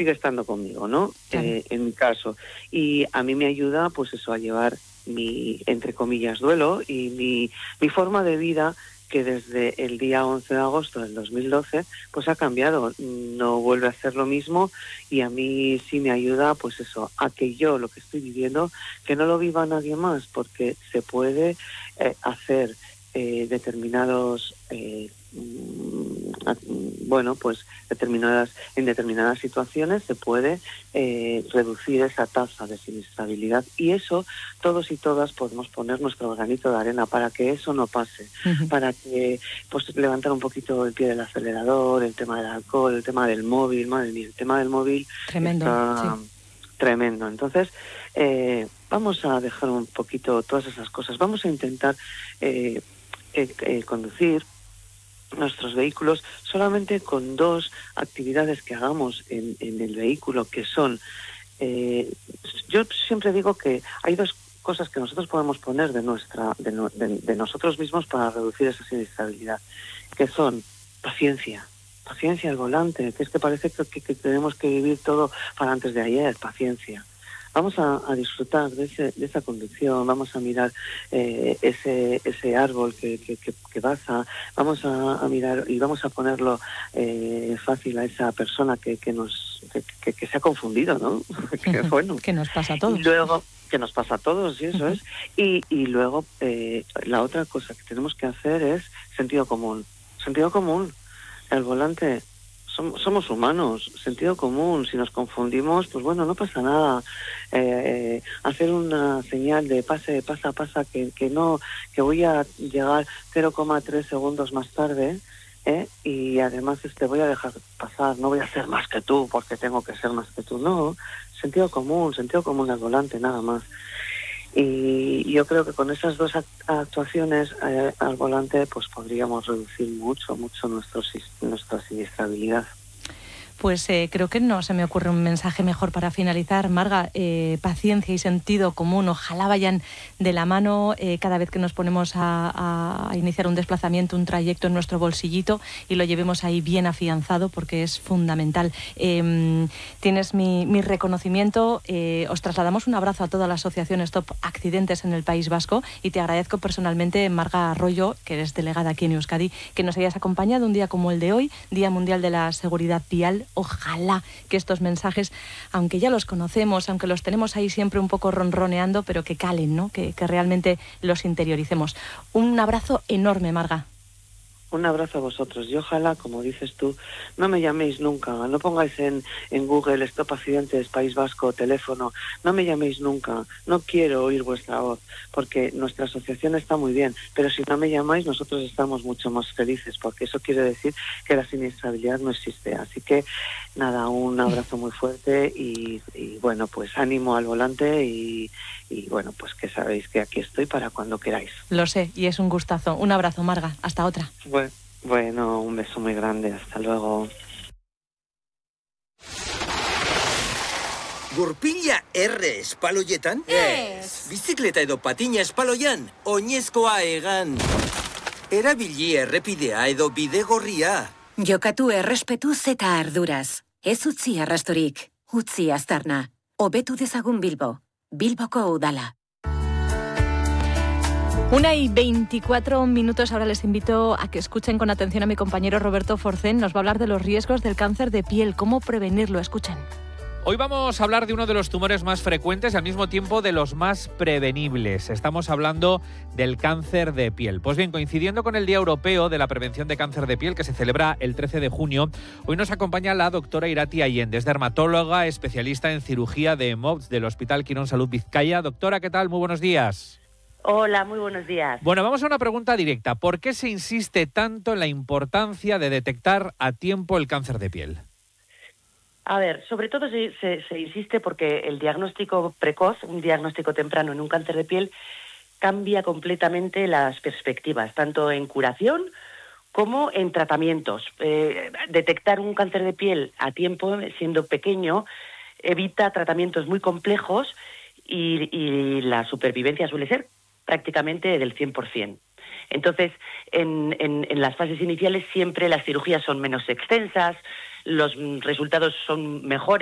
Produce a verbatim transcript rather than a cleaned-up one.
sigue estando conmigo, ¿no? Claro. Eh, en mi caso. Y a mí me ayuda, pues eso, a llevar mi, entre comillas, duelo y mi, mi forma de vida, que desde el día once de agosto del dos mil doce, pues ha cambiado. No vuelve a ser lo mismo y a mí sí me ayuda, pues eso, a que yo lo que estoy viviendo, que no lo viva nadie más, porque se puede eh, hacer eh, determinados... Eh, bueno, pues determinadas en determinadas situaciones se puede eh, reducir esa tasa de siniestrabilidad, y eso todos y todas podemos poner nuestro granito de arena para que eso no pase, uh-huh. para que pues levantar un poquito el pie del acelerador, el tema del alcohol, el tema del móvil, madre mía, el tema del móvil tremendo, está sí. tremendo. Entonces eh, vamos a dejar un poquito todas esas cosas, vamos a intentar eh, eh, eh, conducir nuestros vehículos solamente con dos actividades que hagamos en, en el vehículo, que son, eh, yo siempre digo que hay dos cosas que nosotros podemos poner de nuestra de, no, de, de nosotros mismos para reducir esa siniestrabilidad, que son paciencia, paciencia al volante, que es que parece que, que, que tenemos que vivir todo para antes de ayer, paciencia. Vamos a, a disfrutar de, ese, de esa conducción, vamos a mirar eh, ese ese árbol que, que, que, que pasa, vamos a, a mirar y vamos a ponerlo eh, fácil a esa persona que, que nos que, que, que se ha confundido, ¿no? que, bueno. que nos pasa a todos. Y luego, que nos pasa a todos, y eso es. Y, y luego, eh, la otra cosa que tenemos que hacer es sentido común. Sentido común. El volante... Somos, somos humanos, sentido común. Si nos confundimos, pues bueno, no pasa nada. Eh, hacer una señal de pase, pasa, pasa, que, que no, que voy a llegar cero coma tres segundos más tarde, ¿eh? Y además este voy a dejar pasar, no voy a ser más que tú porque tengo que ser más que tú. No, sentido común, sentido común al volante, nada más. Y yo creo que con esas dos actuaciones eh, al volante pues podríamos reducir mucho, mucho nuestro, nuestra siniestrabilidad. Pues eh, creo que no se me ocurre un mensaje mejor para finalizar. Marga, eh, paciencia y sentido común, ojalá vayan de la mano eh, cada vez que nos ponemos a, a iniciar un desplazamiento, un trayecto en nuestro bolsillito, y lo llevemos ahí bien afianzado, porque es fundamental. Eh, tienes mi, mi reconocimiento, eh, os trasladamos un abrazo a toda la asociación Stop Accidentes en el País Vasco, y te agradezco personalmente, Marga Arroyo, que eres delegada aquí en Euskadi, que nos hayas acompañado un día como el de hoy, Día Mundial de la Seguridad Vial. Ojalá que estos mensajes, aunque ya los conocemos, aunque los tenemos ahí siempre un poco ronroneando, pero que calen, ¿no? Que, que realmente los interioricemos. Un abrazo enorme, Marga. Un abrazo a vosotros y ojalá, como dices tú, no me llaméis nunca, no pongáis en, en Google Stop Accidentes País Vasco, teléfono, no me llaméis nunca, no quiero oír vuestra voz, porque nuestra asociación está muy bien, pero si no me llamáis nosotros estamos mucho más felices, porque eso quiere decir que la siniestrabilidad no existe. Así que nada, un abrazo muy fuerte y, y bueno, pues ánimo al volante y, y bueno, pues que sabéis que aquí estoy para cuando queráis. Lo sé, y es un gustazo. Un abrazo, Marga, hasta otra. Bueno. Bueno, un beso muy grande, hasta luego. Gurpila erre espaloietan? Ez! Bizikleta edo patina espaloian? Oinezkoa egan. Erabili errepidea edo bidegorria. Jokatu errespetuz eta arduraz. Ez utzi arrastorik, utzi aztarna. Hobetu dezagun Bilbo. Bilboko udala. Una y veinticuatro minutos. Ahora les invito a que escuchen con atención a mi compañero Roberto Forcén. Nos va a hablar de los riesgos del cáncer de piel, cómo prevenirlo. Escuchen. Hoy vamos a hablar de uno de los tumores más frecuentes y al mismo tiempo de los más prevenibles. Estamos hablando del cáncer de piel. Pues bien, coincidiendo con el Día Europeo de la Prevención de Cáncer de Piel, que se celebra el trece de junio, hoy nos acompaña la doctora Irati Allende, es dermatóloga, especialista en cirugía de M O B S del Hospital Quirón Salud Vizcaya. Doctora, ¿qué tal? Muy buenos días. Hola, muy buenos días. Bueno, vamos a una pregunta directa. ¿Por qué se insiste tanto en la importancia de detectar a tiempo el cáncer de piel? A ver, sobre todo se, se, se insiste porque el diagnóstico precoz, un diagnóstico temprano en un cáncer de piel, cambia completamente las perspectivas, tanto en curación como en tratamientos. Eh, detectar un cáncer de piel a tiempo, siendo pequeño, evita tratamientos muy complejos y, y la supervivencia suele ser prácticamente del cien por ciento. Entonces, en, en, en las fases iniciales siempre las cirugías son menos extensas, los resultados son mejores.